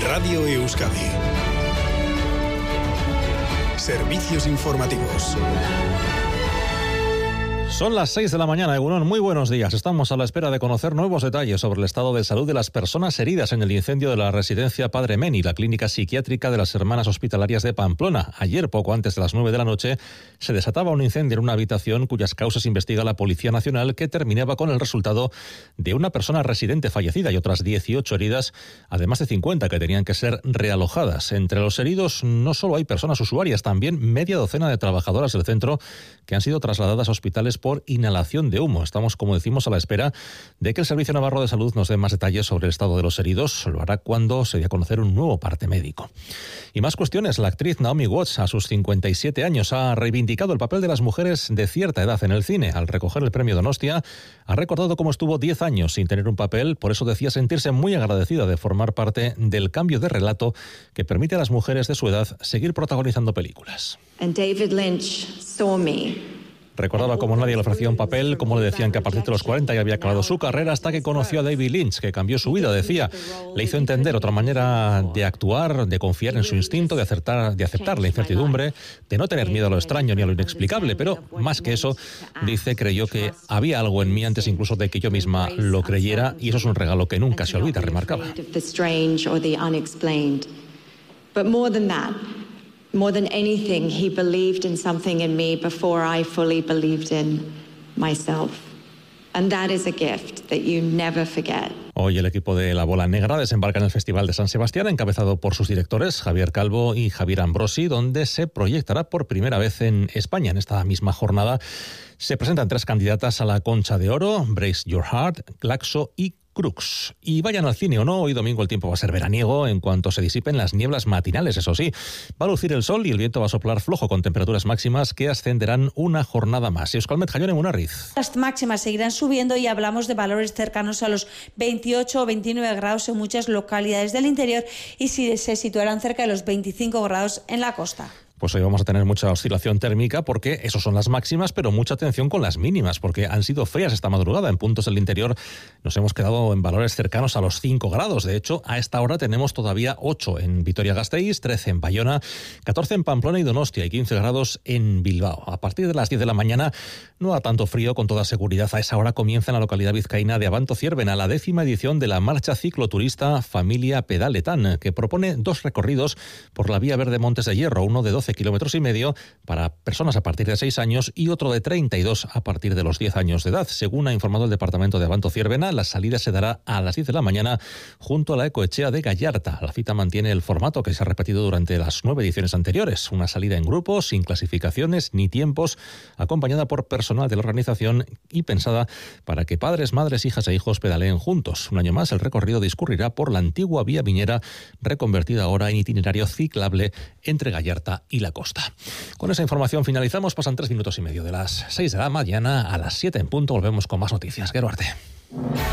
Radio Euskadi. Servicios informativos. Son las 6 de la mañana, Egunon, muy buenos días. Estamos a la espera de conocer nuevos detalles sobre el estado de salud de las personas heridas en el incendio de la residencia Padre Meni, la clínica psiquiátrica de las Hermanas Hospitalarias de Pamplona. Ayer, poco antes de las 9 de la noche, se desataba un incendio en una habitación cuyas causas investiga la Policía Nacional, que terminaba con el resultado de una persona residente fallecida y otras 18 heridas, además de 50 que tenían que ser realojadas. Entre los heridos no solo hay personas usuarias, también media docena de trabajadoras del centro que han sido trasladadas a hospitales por inhalación de humo. Estamos, como decimos, a la espera de que el Servicio Navarro de Salud nos dé más detalles sobre el estado de los heridos. Lo hará cuando se dé a conocer un nuevo parte médico. Y más cuestiones. La actriz Naomi Watts, a sus 57 años, ha reivindicado el papel de las mujeres de cierta edad en el cine. Al recoger el premio Donostia, ha recordado cómo estuvo 10 años sin tener un papel. Por eso decía sentirse muy agradecida de formar parte del cambio de relato que permite a las mujeres de su edad seguir protagonizando películas. And David Lynch saw me. Recordaba cómo nadie le ofrecía un papel, cómo le decían que a partir de los 40 ya había acabado su carrera, hasta que conoció a David Lynch, que cambió su vida, decía. Le hizo entender otra manera de actuar, de confiar en su instinto, de aceptar la incertidumbre, de no tener miedo a lo extraño ni a lo inexplicable, pero más que eso, dice, creyó que había algo en mí antes incluso de que yo misma lo creyera, y eso es un regalo que nunca se olvida, remarcaba. More than anything, he believed in something in me before I fully believed in myself. And that is a gift that you never forget. Hoy el equipo de La Bola Negra desembarca en el Festival de San Sebastián, encabezado por sus directores Javier Calvo y Javier Ambrosi, donde se proyectará por primera vez en España. En esta misma jornada se presentan 3 candidatas a la Concha de Oro: Brace Your Heart, Claxo y Crux. Y vayan al cine o no, hoy domingo el tiempo va a ser veraniego en cuanto se disipen las nieblas matinales, eso sí. Va a lucir el sol y el viento va a soplar flojo, con temperaturas máximas que ascenderán una jornada más. Euskalmet Jaione Munarriz. Las máximas seguirán subiendo y hablamos de valores cercanos a los 28 o 29 grados en muchas localidades del interior y se situarán cerca de los 25 grados en la costa. Pues hoy vamos a tener mucha oscilación térmica porque esos son las máximas, pero mucha atención con las mínimas porque han sido frías esta madrugada. En puntos del interior nos hemos quedado en valores cercanos a los 5 grados. De hecho, a esta hora tenemos todavía 8 en Vitoria-Gasteiz, 13 en Bayona, 14 en Pamplona y Donostia y 15 grados en Bilbao. A partir de las 10 de la mañana no ha tanto frío, con toda seguridad. A esa hora comienza en la localidad vizcaína de Abanto Ciervena la 10ª edición de la marcha cicloturista Familia Pedaletán, que propone 2 recorridos por la Vía Verde Montes de Hierro, uno de 12,5 kilómetros para personas a partir de 6 años y otro de 32 a partir de los 10 años de edad. Según ha informado el departamento de Abanto Ciervena, la salida se dará a las 10 de la mañana junto a la Ecoetxea de Gallarta. La cita mantiene el formato que se ha repetido durante las 9 ediciones anteriores, una salida en grupo, sin clasificaciones ni tiempos, acompañada por personal de la organización y pensada para que padres, madres, hijas e hijos pedaleen juntos. Un año más, el recorrido discurrirá por la antigua vía Viñera, reconvertida ahora en itinerario ciclable entre Gallarta y la costa. Con esa información finalizamos. Pasan 3 minutos y medio de las 6 de la mañana. A las 7 en punto volvemos con más noticias. Gero arte.